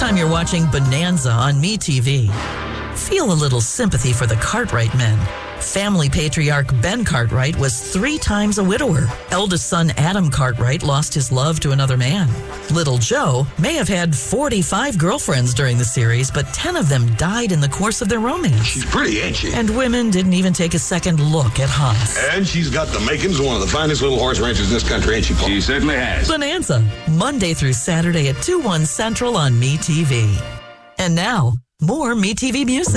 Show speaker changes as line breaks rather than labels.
time you're watching Bonanza on MeTV. Feel a little sympathy for the Cartwright men. Family patriarch Ben Cartwright was 3 times a widower. Eldest son Adam Cartwright lost his love to another man. Little Joe may have had 45 girlfriends during the series, but 10 of them died in the course of their romance.
She's pretty, ain't she?
And women didn't even take a second look at Haas.
And she's got the makings of one of the finest little horse ranches in this country, ain't she, Paul?
She certainly has.
Bonanza, Monday through Saturday at 2/1 Central on MeTV. And now, more MeTV music.